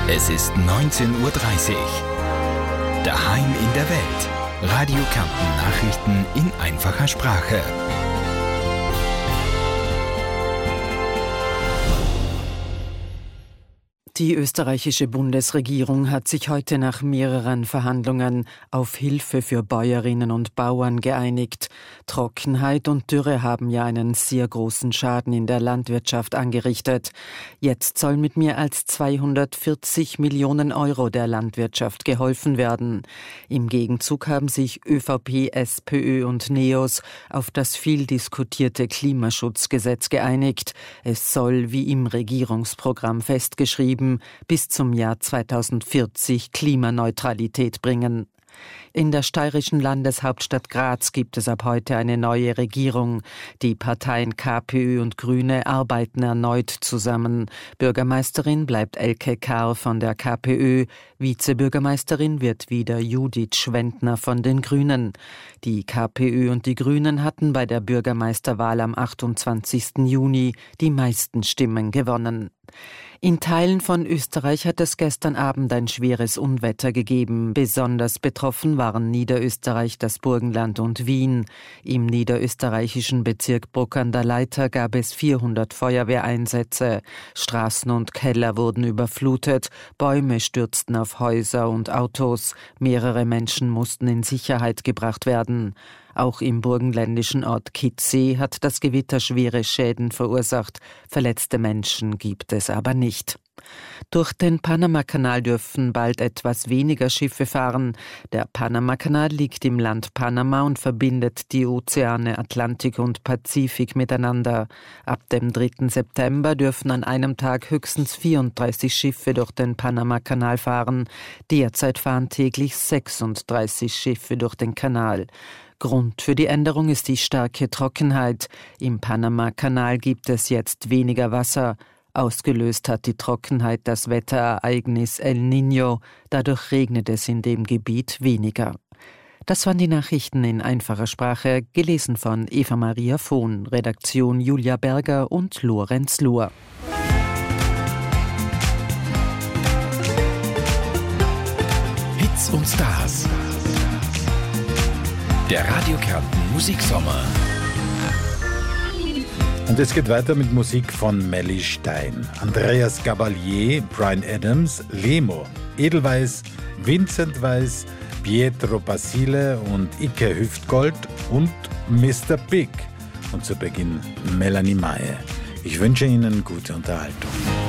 Es ist 19:30 Uhr. Daheim in der Welt. Radio Kärnten Nachrichten in einfacher Sprache. Die österreichische Bundesregierung hat sich heute nach mehreren Verhandlungen auf Hilfe für Bäuerinnen und Bauern geeinigt. Trockenheit und Dürre haben ja einen sehr großen Schaden in der Landwirtschaft angerichtet. Jetzt soll mit mehr als 240 Millionen Euro der Landwirtschaft geholfen werden. Im Gegenzug haben sich ÖVP, SPÖ und NEOS auf das viel diskutierte Klimaschutzgesetz geeinigt. Es soll, wie im Regierungsprogramm festgeschrieben, bis zum Jahr 2040 Klimaneutralität bringen. In der steirischen Landeshauptstadt Graz gibt es ab heute eine neue Regierung. Die Parteien KPÖ und Grüne arbeiten erneut zusammen. Bürgermeisterin bleibt Elke Karr von der KPÖ. Vizebürgermeisterin wird wieder Judith Schwendner von den Grünen. Die KPÖ und die Grünen hatten bei der Bürgermeisterwahl am 28. Juni die meisten Stimmen gewonnen. In Teilen von Österreich hat es gestern Abend ein schweres Unwetter gegeben. Besonders betroffen waren Niederösterreich, das Burgenland und Wien. Im niederösterreichischen Bezirk Bruck an der Leitha gab es 400 Feuerwehreinsätze. Straßen und Keller wurden überflutet, Bäume stürzten auf Häuser und Autos. Mehrere Menschen mussten in Sicherheit gebracht werden. Auch im burgenländischen Ort Kitzee hat das Gewitter schwere Schäden verursacht. Verletzte Menschen gibt es aber nicht. Durch den Panamakanal dürfen bald etwas weniger Schiffe fahren. Der Panamakanal liegt im Land Panama und verbindet die Ozeane Atlantik und Pazifik miteinander. Ab dem 3. September dürfen an einem Tag höchstens 34 Schiffe durch den Panamakanal fahren. Derzeit fahren täglich 36 Schiffe durch den Kanal. Grund für die Änderung ist die starke Trockenheit. Im Panamakanal gibt es jetzt weniger Wasser. Ausgelöst hat die Trockenheit das Wetterereignis El Niño. Dadurch regnet es in dem Gebiet weniger. Das waren die Nachrichten in einfacher Sprache, gelesen von Eva-Maria Vohn, Redaktion Julia Berger und Lorenz Lohr. Hits und Stars. Der Radio Kärnten Musiksommer. Und es geht weiter mit Musik von Melly Stein, Andreas Gabalier, Bryan Adams, Lemo, Edelweiss, Vincent Weiss, Pietro Basile und Ike Hüftgold und Mr. Big. Und zu Beginn Melanie Maie. Ich wünsche Ihnen gute Unterhaltung.